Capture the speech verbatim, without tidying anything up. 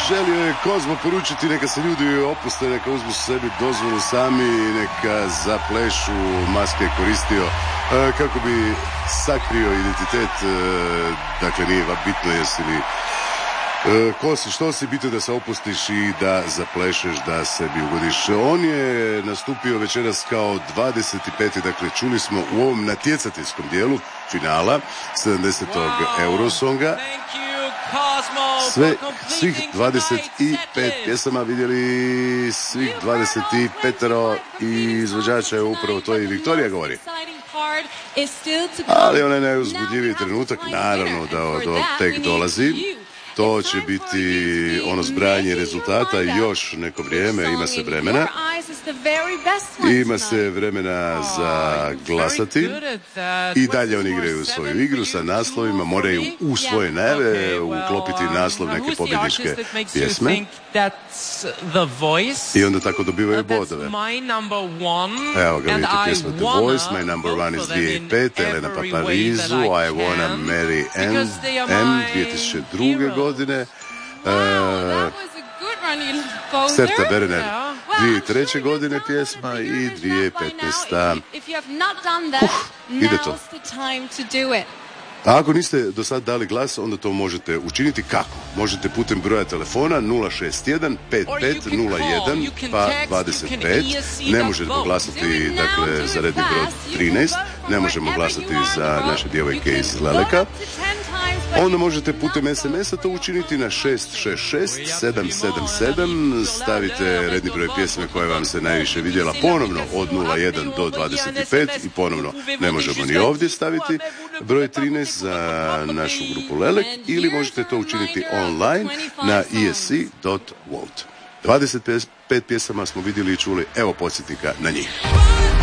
želio je Kozmo poručiti neka se ljudi opuste, neka uzmu sebi dozvolu sami, neka zaplešu, maske je koristio e, kako bi sakrio identitet, e, dakle nije bitno jesi li e, ko si, što si, bitno da se opustiš i da zaplešeš, da sebi ugodiš. On je nastupio večeras kao dvadeset peti, dakle čuli smo u ovom natjecateljskom dijelu finala sedamdesetog Eurosonga. Sve, svih dvadeset pet pjesama vidjeli, svih dvadeset pet izvođača je upravo to i Viktorija govori. Ali onaj najuzbudljiviji trenutak, naravno da do, tek dolazi. To će biti ono zbrajanje rezultata još neko vrijeme, ima se vremena. Ima se vremena za glasati. I dalje oni igraju svoju igru sa naslovima, moraju u svoje najave uklopiti naslov neke pobjedničke pjesme. I onda tako dobivaju bodove. Evo ga, vidite pjesma The Voice, My Number One is dvije tisuće pete, Elena Paparizu, I Wanna Marry Anne, Anne dvije tisuće druge godine. Uh, Serta Berener dvije tisuće treće godine pjesma i dvije tisuće petnaeste. Uh, ide to. A ako niste do sad dali glas, onda to možete učiniti kako? Možete putem broja telefona nula šest jedan pet pet nula jedan pa dvadeset pet. Ne možete glasati, dakle, za redni broj trinaest. Ne možemo glasati za naše djevojke iz Leleka. Onda možete putem es em esa to učiniti na šest šest šest sedam sedam sedam. Stavite redni broj pjesme koja vam se najviše vidjela ponovno od nula jedan do dvadeset pet i ponovno ne možemo ni ovdje staviti broj trinaest za našu grupu Lelek, ili možete to učiniti online na e s c dot world. dvadeset pet pjesama smo vidjeli i čuli, evo podsjetnika na njih.